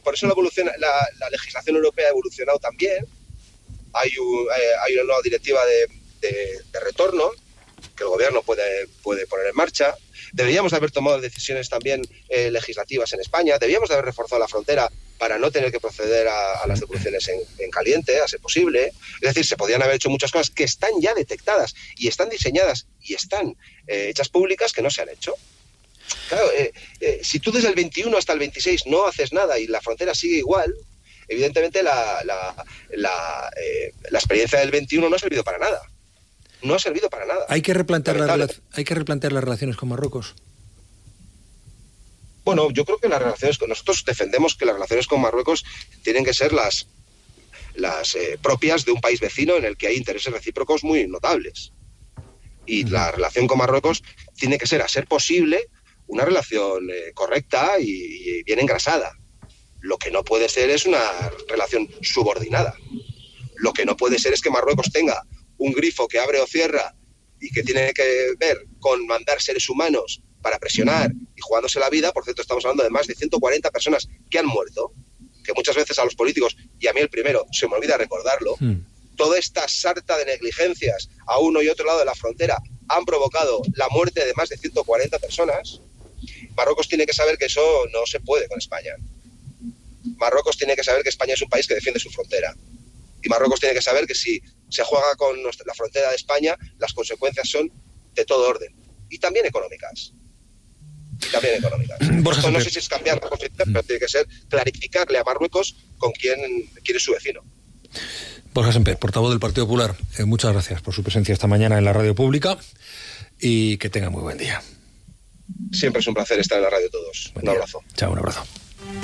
por eso la legislación europea ha evolucionado también. Hay una nueva directiva de retorno que el gobierno puede poner en marcha. Deberíamos de haber tomado decisiones también legislativas en España. Debíamos de haber reforzado la frontera para no tener que proceder a las devoluciones en caliente, a ser posible. Es decir, se podían haber hecho muchas cosas que están ya detectadas y están diseñadas y están hechas públicas que no se han hecho. Claro, si tú desde el 21 hasta el 26 no haces nada y la frontera sigue igual, evidentemente la experiencia del 21 no ha servido para nada. No ha servido para nada. Hay que replantear las relaciones con Marruecos. Bueno, yo creo que nosotros defendemos que las relaciones con Marruecos tienen que ser las propias de un país vecino en el que hay intereses recíprocos muy notables. Y la relación con Marruecos tiene que ser, a ser posible, una relación correcta y bien engrasada. Lo que no puede ser es una relación subordinada. Lo que no puede ser es que Marruecos tenga un grifo que abre o cierra y que tiene que ver con mandar seres humanos para presionar y jugándose la vida. Por cierto, estamos hablando de más de 140 personas que han muerto, que muchas veces a los políticos, y a mí el primero, se me olvida recordarlo. Toda esta sarta de negligencias a uno y otro lado de la frontera han provocado la muerte de más de 140 personas. Marruecos tiene que saber que eso no se puede con España. Marruecos tiene que saber que España es un país que defiende su frontera. Y Marruecos tiene que saber que si se juega con la frontera de España, las consecuencias son de todo orden. Y también económicas. Esto no sé si es cambiar la posición, pero tiene que ser clarificarle a Marruecos con quién es su vecino. Borja Semper, portavoz del Partido Popular, muchas gracias por su presencia esta mañana en la radio pública y que tenga muy buen día. Siempre es un placer estar en la radio todos. Un abrazo. Chao, un abrazo.